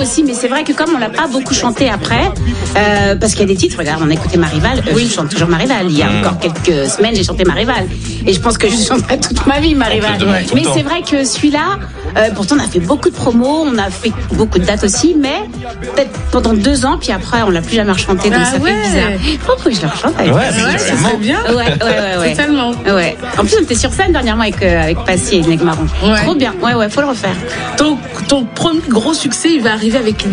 aussi, mais c'est vrai que comme on l'a pas beaucoup chanté après, parce qu'il y a des titres, regarde, on a écouté Marival, je chante toujours Marival. Il y a encore quelques semaines, j'ai chanté Marival. Et je pense que je chanterai toute ma vie Marival. Mais c'est vrai que celui-là, pourtant on a fait beaucoup de promos, on a fait beaucoup de dates aussi, mais peut-être pendant 2 ans, puis après on l'a plus jamais rechanté, donc ça fait bizarre. Faut que je le rechante avec ça serait bien. Ouais. Totalement. Ouais. En plus, on était sur scène dernièrement avec Passy et Negmaron. Trop bien. Ouais, faut le refaire. Ton premier gros succès, il va arriver avec lui.